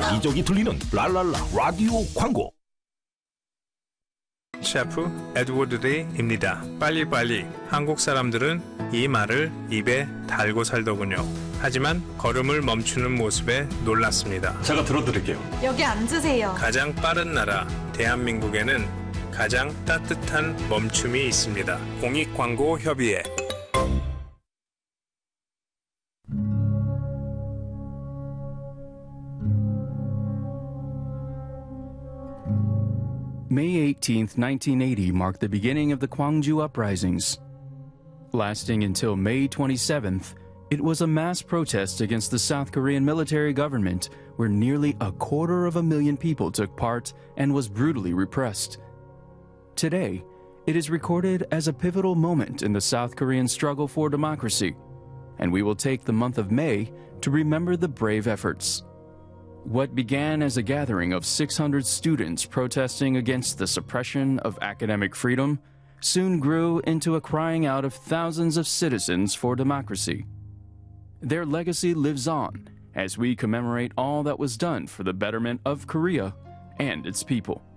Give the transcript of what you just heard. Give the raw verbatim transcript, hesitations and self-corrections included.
여기저기 들리는 랄랄라 라디오 광고. 셰프 에드워드 데이입니다. 빨리빨리. 한국 사람들은 이 말을 입에 달고 살더군요. 하지만 걸음을 멈추는 모습에 놀랐습니다. 제가 들어드릴게요. 여기 앉으세요. 가장 빠른 나라 대한민국에는 가장 따뜻한 멈춤이 있습니다. 공익광고협의회. May eighteenth, nineteen eighty marked the beginning of the Gwangju uprisings. Lasting until May twenty-seventh, it was a mass protest against the South Korean military government where nearly a quarter of a million people took part and was brutally repressed. Today, it is recorded as a pivotal moment in the South Korean struggle for democracy, and we will take the month of May to remember the brave efforts. What began as a gathering of six hundred students protesting against the suppression of academic freedom soon grew into a crying out of thousands of citizens for democracy. Their legacy lives on as we commemorate all that was done for the betterment of Korea and its people.